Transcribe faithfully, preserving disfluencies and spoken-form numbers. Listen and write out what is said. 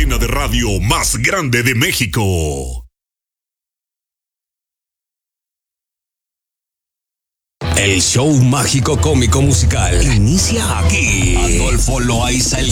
cadena de radio más grande de México. El show mágico cómico musical inicia aquí. Adolfo Loaiza, el